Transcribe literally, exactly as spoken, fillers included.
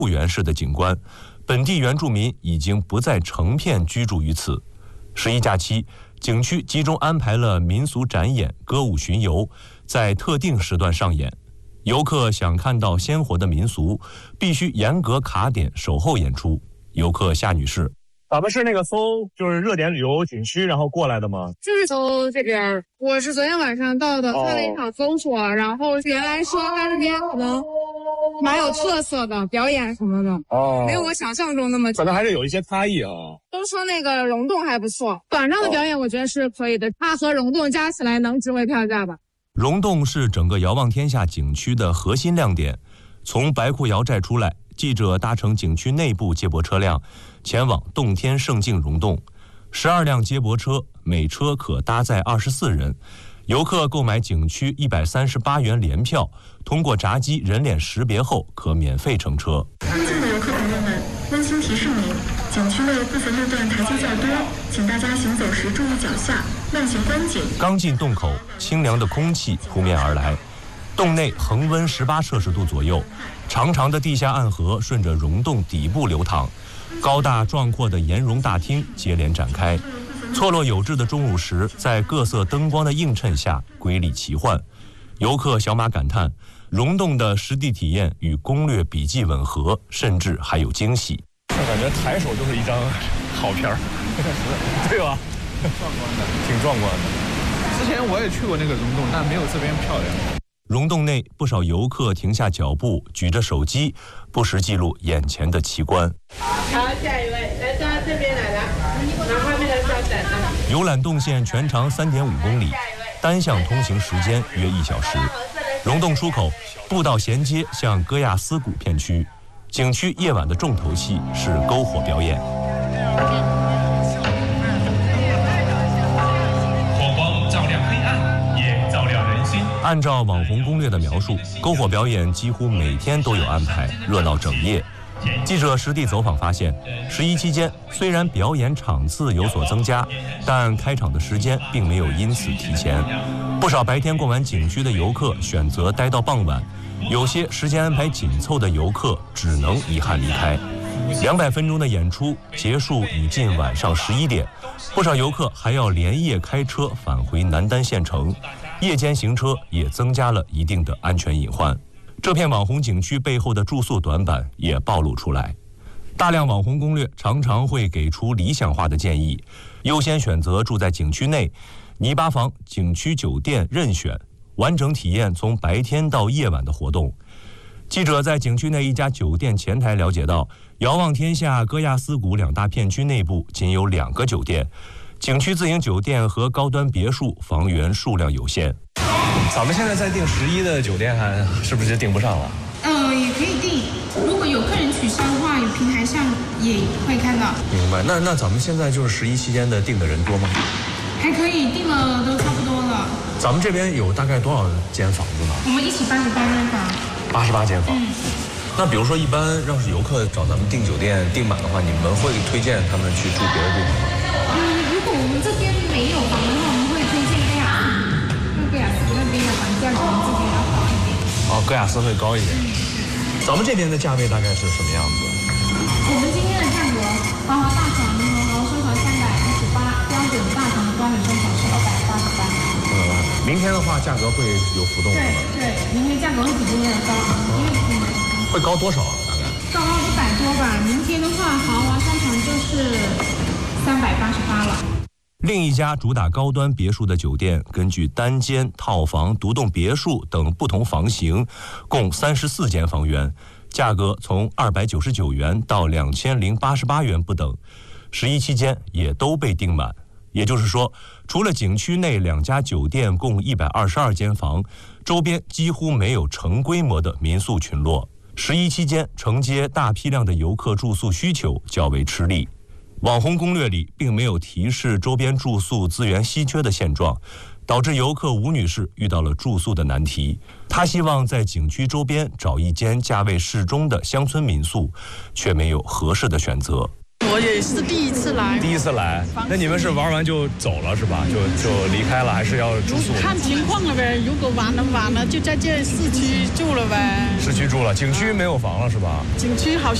复原式的景观，本地原住民已经不再成片居住于此。十一假期，景区集中安排了民俗展演、歌舞巡游，在特定时段上演。游客想看到鲜活的民俗，必须严格卡点守候演出。游客夏女士， 咱们是那个搜就是热点旅游景区，然后过来的吗？ 就是搜这边，我是昨天晚上到的，看了一场搜索，哦、然后原来说它这边可能蛮有特色的表演什么的，哦，没有我想象中那么， 可能还是有一些差异啊。 都说那个溶洞还不错，晚上的表演我觉得是可以的，它和溶洞加起来能值回票价吧。 溶洞是整个遥望天下景区的核心亮点。从白库瑶寨出来，记者搭乘景区内部接驳车辆，前往洞天胜境溶洞。十二辆接驳车，每车可搭载二十四人。游客购买景区一百三十八元联票，通过闸机人脸识别后，可免费乘车。 尊敬的游客朋友们，温馨提示您，景区内部分路段台阶较多，请大家行走时注意脚下，慢行关紧。 刚进洞口，清凉的空气扑面而来。洞内恒温十八摄氏度左右，长长的地下暗河顺着溶洞底部流淌，高大壮阔的岩溶大厅接连展开。错落有致的钟乳石在各色灯光的映衬下瑰丽奇幻。游客小马感叹，溶洞的实地体验与攻略笔记吻合，甚至还有惊喜。 我感觉抬手就是一张好片儿，对吧？ 壮观的， 挺壮观的。 之前我也去过那个溶洞，但没有这边漂亮。 溶洞内不少游客停下脚步，举着手机，不时记录眼前的奇观。 好，下一位，来到这边来了，然后那个稍等啊。 游览洞线全长三点五公里，单向通行时间约一小时。溶洞出口，步道衔接向戈亚斯谷片区。景区夜晚的重头戏是篝火表演。 火光照亮黑暗，也照亮人心。 按照网红攻略的描述，篝火表演几乎每天都有安排，热闹整夜。记者实地走访发现，十一期间虽然表演场次有所增加，但开场的时间并没有因此提前。不少白天逛完景区的游客选择待到傍晚，有些时间安排紧凑的游客只能遗憾离开。两百分钟的演出结束已近晚上十一点，不少游客还要连夜开车返回南丹县城，夜间行车也增加了一定的安全隐患。这片网红景区背后的住宿短板也暴露出来。大量网红攻略常常会给出理想化的建议，优先选择住在景区内，泥巴房、景区酒店任选，完整体验从白天到夜晚的活动。记者在景区内一家酒店前台了解到，遥望天下、戈亚斯谷两大片区内部仅有两个酒店，景区自营酒店和高端别墅房源数量有限。 咱们现在在订十一的酒店，还是不是就订不上了？ 呃，也可以订，如果有客人取消的话，有平台上也会看到。 明白。那那咱们现在就是十一期间的订的人多吗？ 还可以，订了都差不多了。 咱们这边有大概多少间房子呢？ 我们一起八十八间房。 八十八间房。 嗯。 那比如说，一般要是游客找咱们订酒店订满的话，你们会推荐他们去住别的地方吗？ 嗯，如果我们这边没有房的话，我们会推荐戈亚斯，因为戈亚斯那边的房价可能自己要高一点。 哦，戈亚斯会高一点。 嗯。 咱们这边的价位大概是什么样子？ 我们今天的价格，豪华大床和豪生床三百一十八，标准大床和标准生床是二百八十八。 嗯，明天的话价格会有浮动是吗？ 对对，明天价格会比今天的高，因为嗯。 会高多少啊？大概？ 高高一百多吧。明天的话，豪华商场就是三百八十八了。 另一家主打高端别墅的酒店，根据单间、套房、独栋别墅等不同房型，共三十四间房源，价格从二百九十九元到两千零八十八元不等。十一期间也都被订满。也就是说，除了景区内两家酒店共一百二十二间房，周边几乎没有成规模的民宿群落。十一期间承接大批量的游客住宿需求较为吃力。网红攻略里并没有提示周边住宿资源稀缺的现状，导致游客吴女士遇到了住宿的难题。她希望在景区周边找一间价位适中的乡村民宿，却没有合适的选择。 我也是第一次来。 第一次来，那你们是玩完就走了是吧？就就离开了，还是要住宿？ 看情况了呗，如果玩了晚了，就在这市区住了呗。 市区住了，景区没有房了是吧？ 景区好像。